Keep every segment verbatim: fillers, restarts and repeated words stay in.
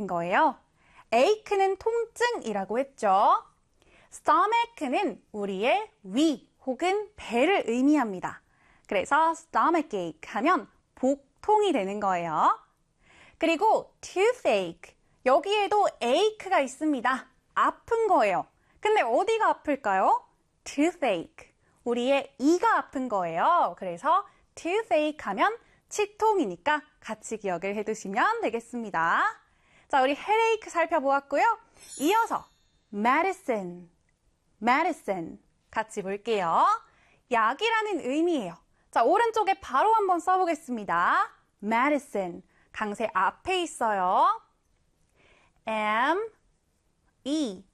된 거예요. ache는 통증이라고 했죠. stomach는 우리의 위 혹은 배를 의미합니다. 그래서 stomachache 하면 복통이 되는 거예요. 그리고 toothache, 여기에도 ache가 있습니다. 아픈 거예요. 근데 어디가 아플까요? toothache, 우리의 이가 아픈 거예요. 그래서 toothache 하면 치통이니까 같이 기억을 해두시면 되겠습니다. 자, 우리 headache 살펴보았고요. 이어서 medicine, medicine 같이 볼게요. 약이라는 의미예요. 자, 오른쪽에 바로 한번 써보겠습니다. medicine, 강세 앞에 있어요. M, E,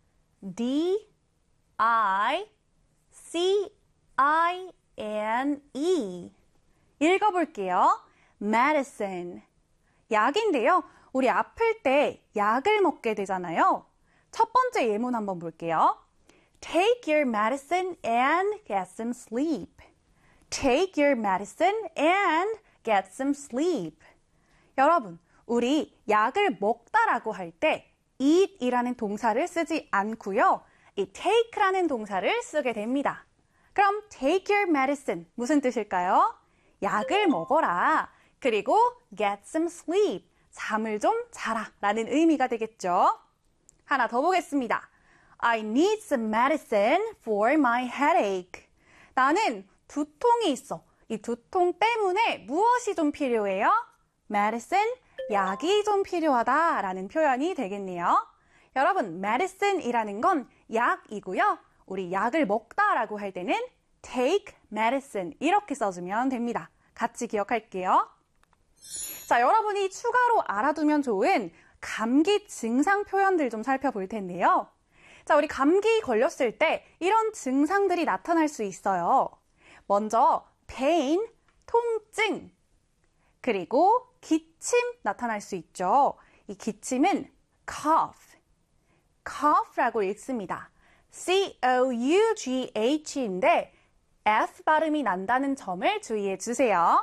D, I, C, I, N, E. 읽어볼게요. medicine. 약인데요. 우리 아플 때 약을 먹게 되잖아요. 첫 번째 예문 한번 볼게요. Take your medicine and get some sleep. Take your medicine and get some sleep. 여러분, 우리 약을 먹다라고 할 때 eat이라는 동사를 쓰지 않고요. 이 take라는 동사를 쓰게 됩니다. 그럼 take your medicine 무슨 뜻일까요? 약을 먹어라. 그리고 get some sleep. 잠을 좀 자라 라는 의미가 되겠죠. 하나 더 보겠습니다. I need some medicine for my headache. 나는 두통이 있어. 이 두통 때문에 무엇이 좀 필요해요? medicine, 약이 좀 필요하다라는 표현이 되겠네요. 여러분, medicine이라는 건 약이고요. 우리 약을 먹다라고 할 때는 take medicine 이렇게 써주면 됩니다. 같이 기억할게요. 자, 여러분이 추가로 알아두면 좋은 감기 증상 표현들 좀 살펴볼 텐데요. 자, 우리 감기 걸렸을 때 이런 증상들이 나타날 수 있어요. 먼저 pain, 통증, 그리고 기침 나타날 수 있죠. 이 기침은 cough, cough라고 읽습니다. C O U G H인데 F 발음이 난다는 점을 주의해 주세요.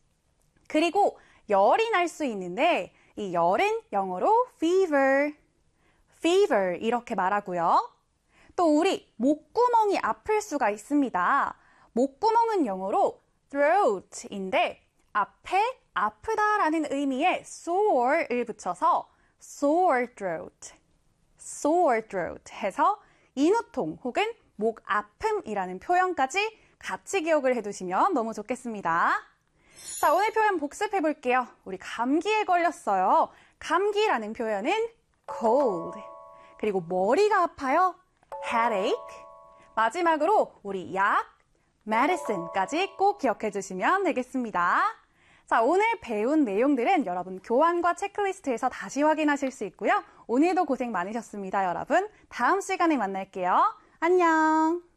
그리고 열이 날 수 있는데 이 열은 영어로 fever, fever 이렇게 말하고요. 또 우리 목구멍이 아플 수가 있습니다. 목구멍은 영어로 throat인데 앞에 아프다라는 의미의 sore를 붙여서 sore throat, sore throat 해서 인후통 혹은 목 아픔이라는 표현까지 같이 기억을 해두시면 너무 좋겠습니다. 자, 오늘 표현 복습해 볼게요. 우리 감기에 걸렸어요. 감기라는 표현은 cold. 그리고 머리가 아파요. headache. 마지막으로 우리 약, medicine까지 꼭 기억해 주시면 되겠습니다. 자, 오늘 배운 내용들은 여러분 교환과 체크리스트에서 다시 확인하실 수 있고요. 오늘도 고생 많으셨습니다, 여러분. 다음 시간에 만날게요. 안녕.